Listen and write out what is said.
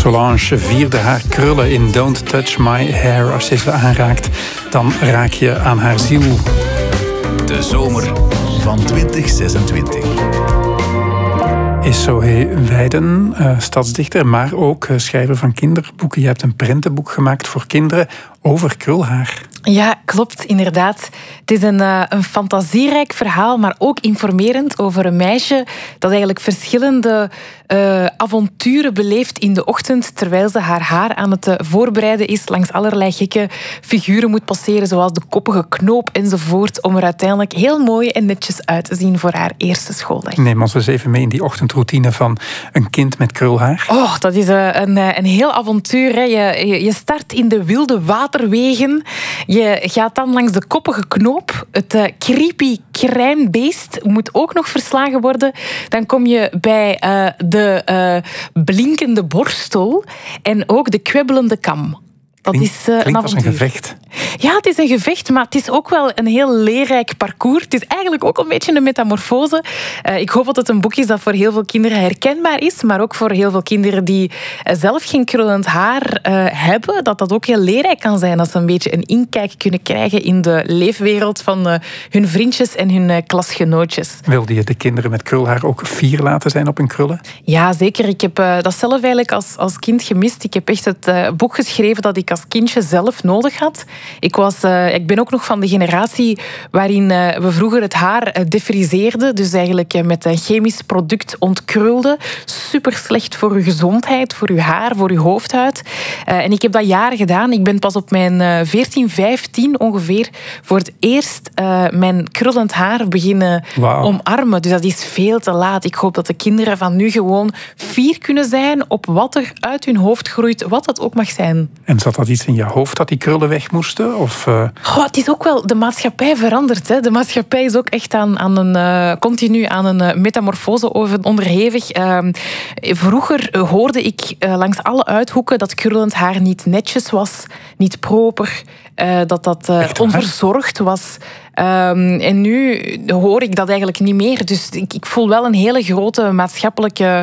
Solange vierde haar krullen in Don't Touch My Hair. Als je ze aanraakt, dan raak je aan haar ziel. De zomer van 2026. Isohe Weiden, stadsdichter, maar ook schrijver van kinderboeken. Je hebt een prentenboek gemaakt voor kinderen over krulhaar. Ja, klopt, inderdaad. Het is een fantasierijk verhaal, maar ook informerend over een meisje dat eigenlijk verschillende avonturen beleeft in de ochtend, terwijl ze haar haar aan het voorbereiden is, langs allerlei gekke figuren moet passeren, zoals de koppige knoop enzovoort, om er uiteindelijk heel mooi en netjes uit te zien voor haar eerste schooldag. Neem ons eens even mee in die ochtendroutine van een kind met krulhaar. Oh, dat is een heel avontuur. Hè. Je start in de wilde waterwegen. Je gaat dan langs de koppige knoop. Het creepy krijnbeest moet ook nog verslagen worden. Dan kom je bij de blinkende borstel en ook de kwebbelende kam. Dat is een avontuur. Als een gevecht. Ja, het is een gevecht, maar het is ook wel een heel leerrijk parcours. Het is eigenlijk ook een beetje een metamorfose. Ik hoop dat het een boek is dat voor heel veel kinderen herkenbaar is, maar ook voor heel veel kinderen die zelf geen krullend haar hebben, dat dat ook heel leerrijk kan zijn, dat ze een beetje een inkijk kunnen krijgen in de leefwereld van hun vriendjes en hun klasgenootjes. Wilde je de kinderen met krulhaar ook fier laten zijn op hun krullen? Ja, zeker. Ik heb dat zelf eigenlijk als kind gemist. Ik heb echt het boek geschreven dat ik als kindje zelf nodig had. Ik ben ook nog van de generatie waarin we vroeger het haar defriseerden. Dus eigenlijk met een chemisch product ontkrulden. Super slecht voor uw gezondheid, voor uw haar, voor uw hoofdhuid. En ik heb dat jaren gedaan. Ik ben pas op mijn 14, 15 ongeveer voor het eerst mijn krullend haar beginnen omarmen. Dus dat is veel te laat. Ik hoop dat de kinderen van nu gewoon fier kunnen zijn op wat er uit hun hoofd groeit, wat dat ook mag zijn. En zat dat iets in je hoofd dat die krullen weg moesten? Of, het is ook wel, de maatschappij verandert. Hè. De maatschappij is ook echt continu aan een metamorfose onderhevig. Vroeger hoorde ik langs alle uithoeken dat krullend haar niet netjes was, niet proper, dat onverzorgd was. En nu hoor ik dat eigenlijk niet meer. Dus ik voel wel een hele grote maatschappelijke